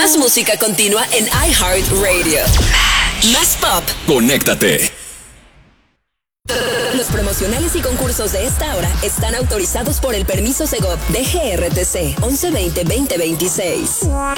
Más música continua en iHeartRadio. Más pop. Conéctate. Los promocionales y concursos de esta hora están autorizados por el permiso Segov de GRTC 1120-2026.